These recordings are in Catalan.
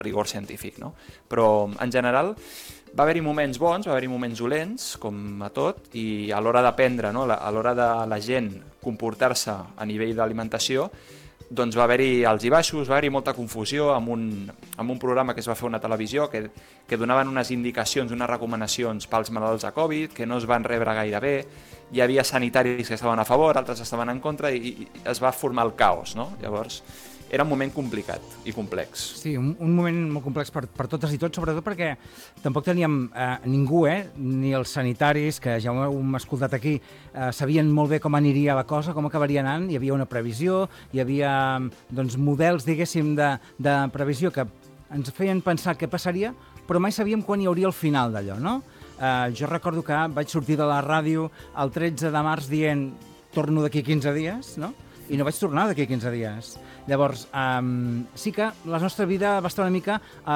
rigor científic, no? Però en general va haver-hi moments bons, va haver-hi moments dolents, com a tot, i a l'hora d'aprendre, no? A l'hora de la gent comportar-se a nivell d'alimentació, doncs va haver-hi alts i baixos, va haver-hi molta confusió amb un programa que es va fer a una televisió que donaven unes indicacions, unes recomanacions pels malalts de Covid, que no es van rebre gaire bé, hi havia sanitaris que estaven a favor, altres estaven en contra, i es va formar el caos, no? Llavors, era un moment complicat i complex. Sí, un moment molt complex per totes i tots, sobretot perquè tampoc teníem ningú, ni els sanitaris, que ja ho hem escoltat aquí, sabien molt bé com aniria la cosa, com acabaria anant, hi havia una previsió, hi havia doncs, models, diguéssim, de previsió que ens feien pensar què passaria, però mai sabíem quan hi hauria el final d'allò, no? Jo recordo que vaig sortir de la ràdio el 13 de març dient torno d'aquí 15 dies, no? I no vaig tornar d'aquí 15 dies. Llavors, sí que la nostra vida va estar una mica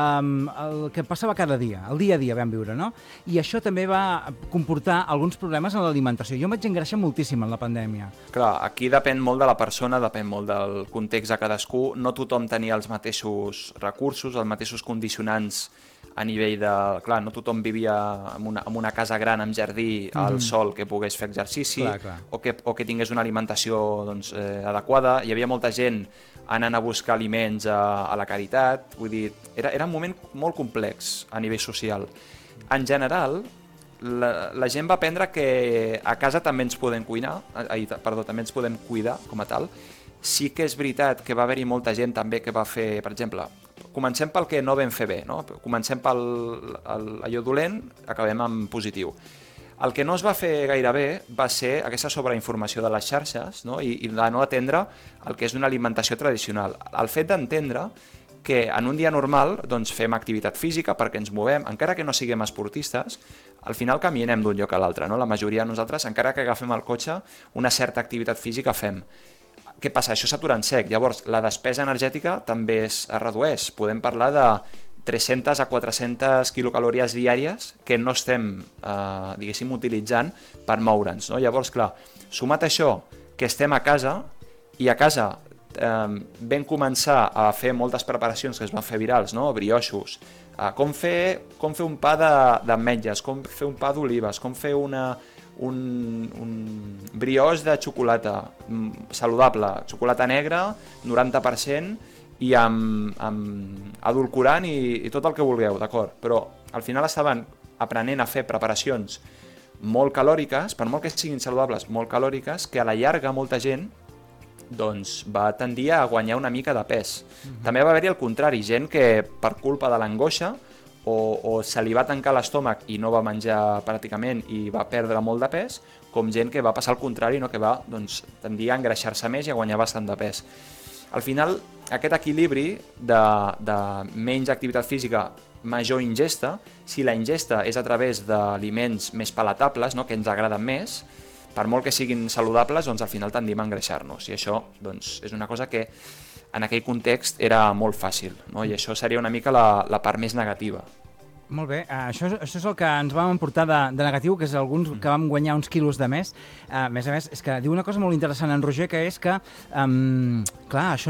el que passava cada dia, el dia a dia vam viure, no? I això també va comportar alguns problemes en l'alimentació. Jo em vaig engreixar moltíssim en la pandèmia. Clar, aquí depèn molt de la persona, depèn molt del context de cadascú. No tothom tenia els mateixos recursos, els mateixos condicionants a nivell de... Clar, no tothom vivia en una casa gran amb jardí al sol que pogués fer exercici, clar. O que tingués una alimentació doncs, adequada. Hi havia molta gent anant a buscar aliments a la caritat. Vull dir, era un moment molt complex a nivell social. En general, la gent va aprendre que a casa també ens podem també ens podem cuidar com a tal. Sí que és veritat que va haver-hi molta gent també que va fer, per exemple, comencem pel que no vam fer bé, no? Comencem per allò dolent, acabem amb positiu. El que no es va fer gaire bé va ser aquesta sobreinformació de les xarxes, no? I de no atendre el que és una alimentació tradicional. El fet d'entendre que en un dia normal doncs, fem activitat física perquè ens movem, encara que no siguem esportistes, al final caminem d'un lloc a l'altre, no? La majoria de nosaltres, encara que agafem el cotxe, una certa activitat física fem. Què passa? Això s'atura en sec. Llavors, la despesa energètica també es redueix. Podem parlar de 300 a 400 quilocalòries diàries que no estem, diguéssim, utilitzant per moure'ns, no? Llavors, clar, sumat a això, que estem a casa, i a casa vam començar a fer moltes preparacions que es van fer virals, no? Brioixos, com fer un pa d'ametlles, com fer un pa d'olives, com fer un brioix de xocolata saludable, xocolata negra, 90%, i amb edulcorant i tot el que vulgueu, d'acord? Però al final estaven aprenent a fer preparacions molt calòriques, per molt que siguin saludables, molt calòriques, que a la llarga molta gent doncs, va tendir a guanyar una mica de pes. També va haver-hi el contrari, gent que per culpa de l'angoixa o se li va tancar l'estómac i no va menjar pràcticament i va perdre molt de pes, com gent que va passar al contrari, no? Que va doncs, tendir a engreixar-se més i a guanyar bastant de pes. Al final, aquest equilibri de menys activitat física, major ingesta, si la ingesta és a través d'aliments més palatables, no? Que ens agraden més, per molt que siguin saludables, doncs al final tendim a engreixar-nos. I això doncs, és una cosa que en aquell context era molt fàcil, no? I això seria una mica la part més negativa. Molt bé, això és el que ens vam emportar de negatiu, que és alguns que vam guanyar uns quilos de més. A més, és que diu una cosa molt interessant en Roger, que és que, clar, això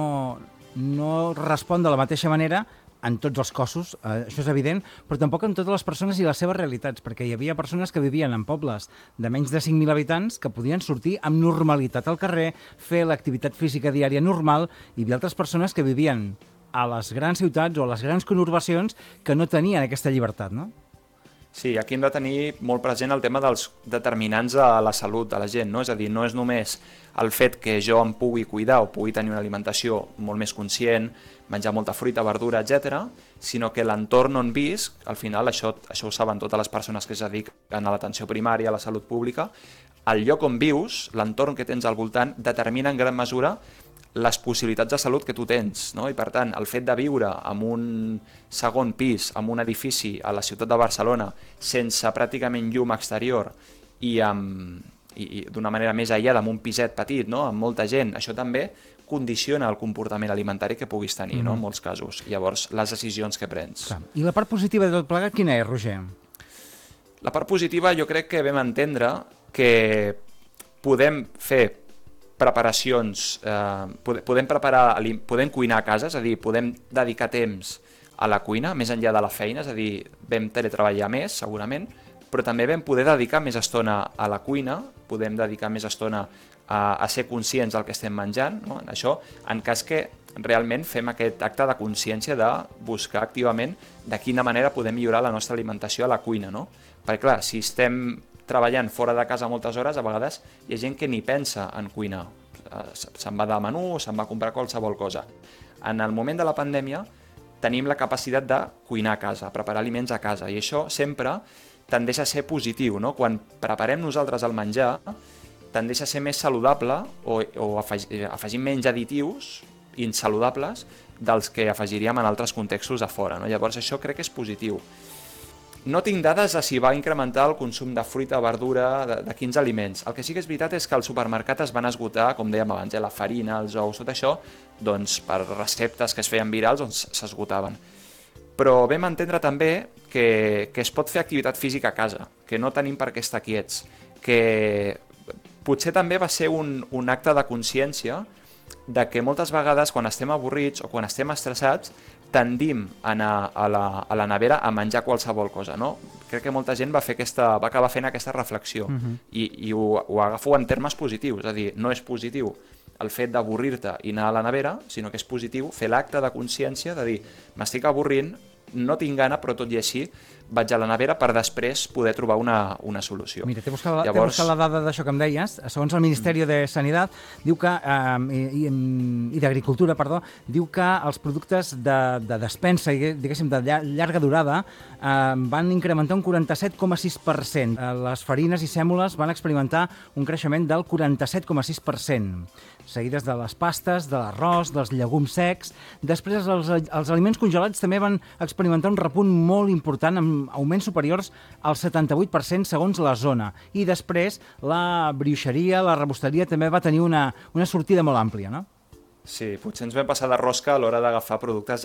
no respon de la mateixa manera en tots els cossos, això és evident, però tampoc en totes les persones i les seves realitats, perquè hi havia persones que vivien en pobles de menys de 5.000 habitants que podien sortir amb normalitat al carrer, fer l'activitat física diària normal, i hi havia altres persones que vivien a les grans ciutats o a les grans conurbacions que no tenien aquesta llibertat, no? Sí, aquí hem de tenir molt present el tema dels determinants de la salut de la gent, no? És a dir, no és només el fet que jo em pugui cuidar o pugui tenir una alimentació molt més conscient, menjar molta fruita, verdura, etc., sinó que l'entorn on visc, al final, això ho saben totes les persones que es dediquen a l'atenció primària, a la salut pública, el lloc on vius, l'entorn que tens al voltant, determina en gran mesura les possibilitats de salut que tu tens, no? I per tant, el fet de viure en un segon pis, en un edifici a la ciutat de Barcelona, sense pràcticament llum exterior i d'una manera més aïllada, amb un piset petit, no? Amb molta gent, això també condiciona el comportament alimentari que puguis tenir, no? En molts casos. Llavors, les decisions que prens. Clar. I la part positiva de tot plegat, quina és, Roger? La part positiva jo crec que vam entendre que podem fer preparacions, podem cuinar a casa, és a dir, podem dedicar temps a la cuina, més enllà de la feina, és a dir, vam teletreballar més, segurament, però també vam poder dedicar més estona a la cuina, podem dedicar més estona a ser conscients del que estem menjant, no? Això, en cas que realment fem aquest acte de consciència de buscar activament de quina manera podem millorar la nostra alimentació a la cuina, no? Perquè, clar, si estem treballant fora de casa moltes hores, a vegades hi ha gent que ni pensa en cuinar. Se'n va de menú, se'n va a comprar qualsevol cosa. En el moment de la pandèmia tenim la capacitat de cuinar a casa, preparar aliments a casa, i això sempre tendeix a ser positiu, no? Quan preparem nosaltres el menjar, tendeix a ser més saludable o afegim menys additius insaludables dels que afegiríem en altres contextos a fora, no? Llavors això crec que és positiu. No tinc dades de si va incrementar el consum de fruita, verdura, de quins aliments. El que sí que és veritat és que al supermercat es van esgotar, com dèiem abans, la farina, els ous, tot això, doncs per receptes que es feien virals doncs s'esgotaven. Però vam entendre també que es pot fer activitat física a casa, que no tenim per què estar quiets, que potser també va ser un acte de consciència de que moltes vegades quan estem avorrits o quan estem estressats tendim a anar a la nevera a menjar qualsevol cosa, no? Crec que molta gent va acabar fent aquesta reflexió i ho agafo en termes positius, és a dir, no és positiu el fet d'avorrir-te i anar a la nevera, sinó que és positiu fer l'acte de consciència de dir, m'estic avorrint, no tinc gana, però tot i així vaig a la nevera per després poder trobar una solució. Mira, t'he buscat la dada d'això que em deies. Segons el Ministeri de Sanitat diu que, i d'Agricultura, perdó, diu que els productes de despensa, diguéssim, de llarga durada, van incrementar un 47,6%. Les farines i sèmoles van experimentar un creixement del 47,6%, seguides de les pastes, de l'arròs, dels llegums secs. Després, els aliments congelats també van experimentar un repunt molt important amb augments superiors al 78% segons la zona. I després la brioixeria, la rebosteria també va tenir una sortida molt àmplia, no? Sí, potser ens vam passar de rosca a l'hora d'agafar productes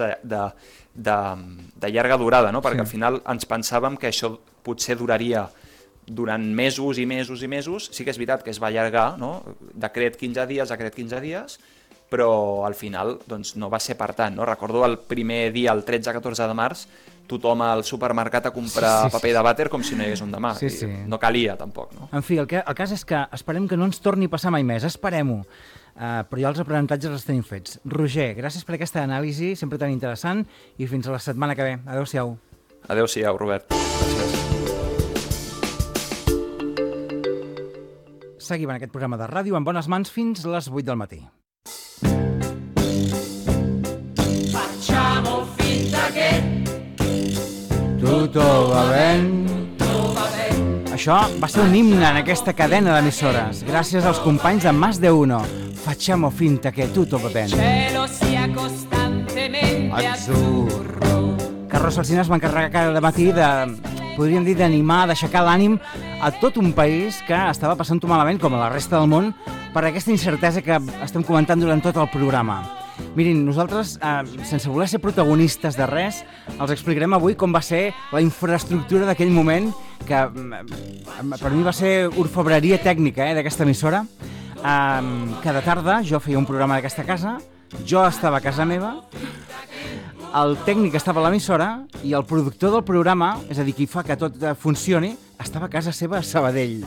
de llarga durada, no? Perquè al final ens pensàvem que això potser duraria durant mesos i mesos i mesos. Sí que és veritat que es va allargar, no? Decret 15 dies, però al final doncs, no va ser per tant, no? Recordo el primer dia, el 13-14 de març, tothom al supermercat a comprar paper de vàter com si no hi hagués un demà. No calia, tampoc, no? En fi, el cas és que esperem que no ens torni a passar mai més, esperem-ho. Però ja els aprenentatges els tenim fets. Roger, gràcies per aquesta anàlisi, sempre tan interessant, i fins a la setmana que ve. Adéu-siau. Adéu-siau, Robert. Gràcies. Seguim en aquest programa de ràdio en bones mans fins les 8 del matí. Facciamo finta che tutto va ben. Això va ser un himne en aquesta cadena d'emissores. Gràcies als companys de Más de Uno. Facciamo finta che tutto va ben. cielo sia costantemente azzurro. Carlos Alsina es va encarregar cada matí podríem dir, d'animar, d'aixecar l'ànim a tot un país que estava passant-ho malament, com a la resta del món, per aquesta incertesa que estem comentant durant tot el programa. Mirin, nosaltres, sense voler ser protagonistes de res, els explicarem avui com va ser la infraestructura d'aquell moment, que per mi va ser orfebreria tècnica d'aquesta emissora. Cada tarda jo feia un programa d'aquesta casa, jo estava a casa meva, el tècnic estava a l'emissora i el productor del programa, és a dir, qui fa que tot funcioni, estava a casa seva a Sabadell.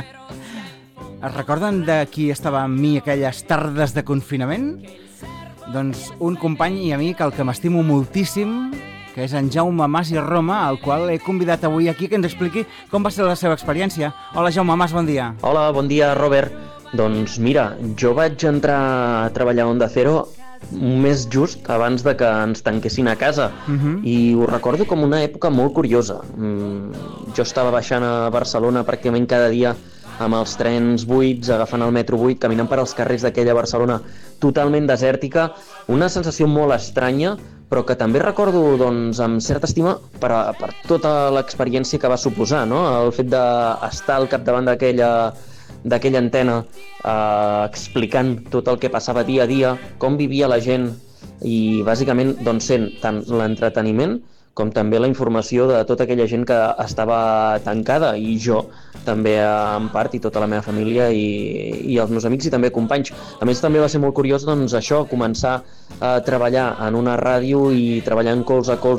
Es recorden de qui estava amb mi aquelles tardes de confinament? Doncs un company i amic al que m'estimo moltíssim, que és en Jaume Mas i Roma, al qual he convidat avui aquí que ens expliqui com va ser la seva experiència. Hola, Jaume Mas, bon dia. Hola, bon dia, Robert. Doncs mira, jo vaig entrar a treballar a Onda Cero un mes just abans de que ens tanquessin a casa i ho recordo com una època molt curiosa. Jo estava baixant a Barcelona pràcticament cada dia amb els trens buits, agafant el metro buit, caminant per als carrers d'aquella Barcelona totalment desèrtica, una sensació molt estranya, però que també recordo doncs, amb certa estima per tota l'experiència que va suposar, no? El fet d'estar al capdavant d'aquella antena explicant tot el que passava dia a dia, com vivia la gent i bàsicament doncs, sent tant l'entreteniment com també la informació de tota aquella gent que estava tancada i jo també en part i tota la meva família i els meus amics i també companys. A més també va ser molt curiós doncs, això, començar a treballar en una ràdio i treballant colze a colze